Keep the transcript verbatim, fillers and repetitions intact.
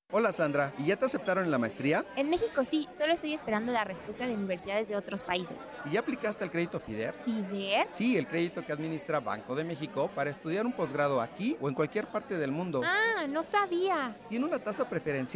Hola Sandra, ¿y ya te aceptaron en la maestría? En México sí, solo estoy esperando la respuesta de universidades de otros países. ¿Y ya aplicaste al crédito FIDER? ¿FIDER? Sí, el crédito que administra Banco de México para estudiar un posgrado aquí o en cualquier parte del mundo. Ah, no sabía. Tiene una tasa preferencial